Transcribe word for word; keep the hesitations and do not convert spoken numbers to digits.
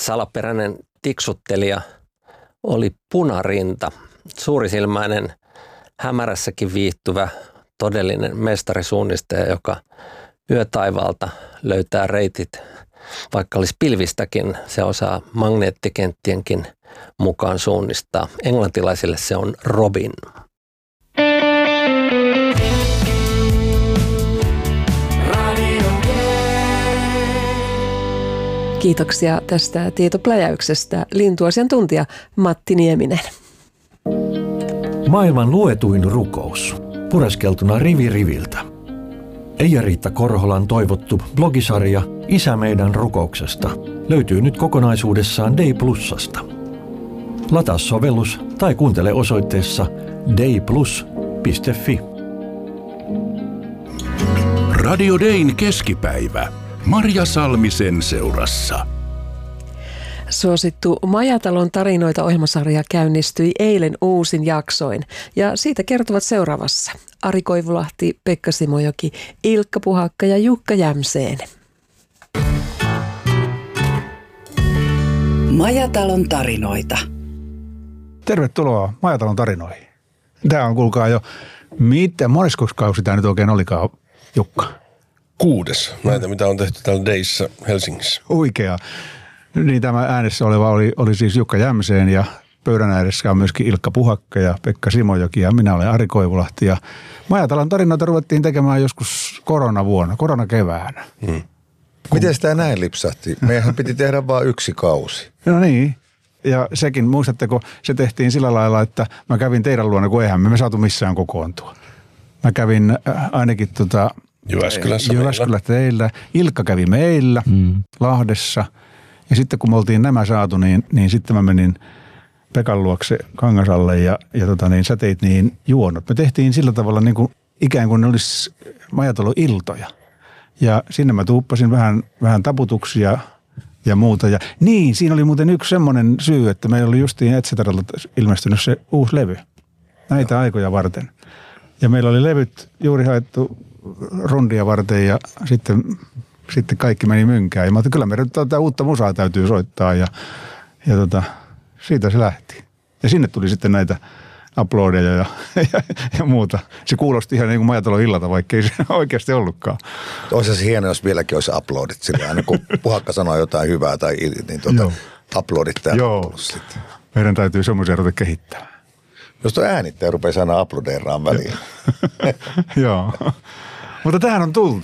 salaperäinen tiksuttelija oli Punarinta, suurisilmäinen, hämärässäkin viihtyvä todellinen mestarisuunnistaja, joka yötaivaalta löytää reitit, vaikka olisi pilvistäkin, se osaa magneettikenttienkin mukaan suunnistaa. Englantilaisille se on Robin. Kiitoksia tästä tietopläjäyksestä lintuasiantuntija Matti Nieminen. Maailman luetuin rukous. Pureskeltuna rivi riviltä. Eija-Riitta Korholan toivottu blogisarja Isä meidän rukouksesta löytyy nyt kokonaisuudessaan Dei Plusasta. Lataa sovellus tai kuuntele osoitteessa deiplus piste fi. Radio Dayn keskipäivä. Marja Salmisen seurassa. Suosittu Majatalon tarinoita -ohjelmasarja käynnistyi eilen uusin jaksoin ja siitä kertovat seuraavassa Ari Koivulahti, Pekka Simojoki, Ilkka Puhakka ja Jukka Jämseen. Majatalon tarinoita. Tervetuloa Majatalon tarinoihin. Tämä on, kuulkaa jo, mitä monesko kausi tämä nyt oikein olikaan, Jukka? Kuudes. Näitä, mitä on tehty täällä Deissä Helsingissä. Oikea. Niin tämä äänessä oleva oli, oli siis Jukka Jämseen ja pöydän ääressä on myöskin Ilkka Puhakka ja Pekka Simojoki ja minä olen Ari Koivulahti. Ja Majatalon tarinoita ruvettiin tekemään joskus koronavuonna, koronakeväänä. Hmm. Miten sitä näin lipsahti? Meidän piti tehdä vain yksi kausi. No niin. Ja sekin, muistatteko, se tehtiin sillä lailla, että mä kävin teidän luona, kun eihän me, me saatu missään kokoontua. Mä kävin ainakin tota... Jyväskylässä Jyväskylä teillä. Ilkka kävi meillä mm. Lahdessa. Ja sitten kun me oltiin nämä saatu, niin, niin sitten mä menin Pekan luokse Kangasalle ja, ja tota niin, sä teit niin juonot. Me tehtiin sillä tavalla niin kuin ikään kuin ne olisi Majatalon-iltoja. Ja sinne mä tuuppasin vähän, vähän taputuksia ja muuta. Ja niin, siinä oli muuten yksi semmoinen syy, että meillä oli justiin Etsetaralta ilmestynyt se uusi levy. Näitä Joo. aikoja varten. Ja meillä oli levyt juuri haettu rundia varten ja sitten, sitten kaikki meni mynkään. Ja mä ajattelin, kyllä meidän tätä uutta musaa täytyy soittaa ja, ja tota, siitä se lähti. Ja sinne tuli sitten näitä uploadeja ja, ja, ja muuta. Se kuulosti ihan niin kuin Majatalon illalta, vaikka ei se oikeasti ollutkaan. Olisi se hienoa, jos vieläkin olisi uploadit sillä aina, kun Puhakka sanoo jotain hyvää tai niin tuota, uploadit täällä. Joo, meidän täytyy semmoisia ruveta kehittää. Jos tuo äänittäjä rupeaa aina uploadeeraan väliin. Joo, mutta tähän on tultu.